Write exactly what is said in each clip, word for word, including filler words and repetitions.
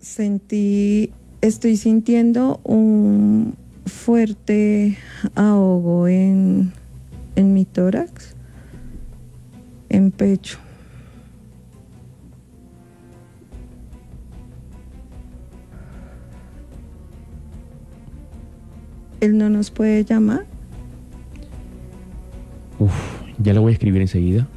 Sentí, estoy sintiendo un fuerte ahogo en, en mi tórax, en pecho. ¿Él no nos puede llamar? Uf, ya le voy a escribir enseguida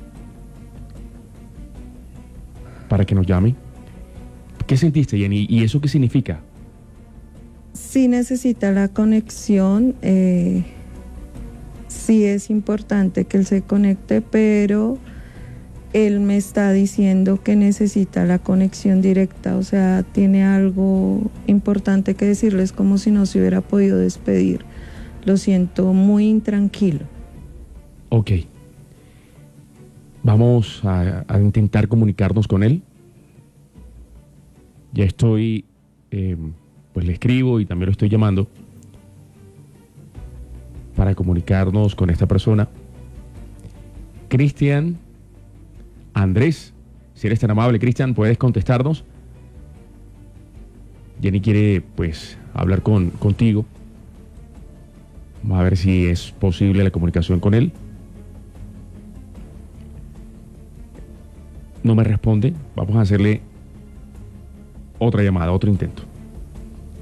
para que nos llame. ¿Qué sentiste, Jenny? ¿Y eso qué significa? Sí necesita la conexión, eh, sí es importante que él se conecte, pero él me está diciendo que necesita la conexión directa, o sea, tiene algo importante que decirles, como si no se hubiera podido despedir. Lo siento muy intranquilo. Ok. Vamos a, a intentar comunicarnos con él. Ya estoy, eh, pues le escribo y también lo estoy llamando para comunicarnos con esta persona. Cristian, Andrés, si eres tan amable, Cristian, puedes contestarnos. Jenny quiere, pues, hablar con, contigo. Vamos a ver si es posible la comunicación con él. No me responde. Vamos a hacerle otra llamada, otro intento.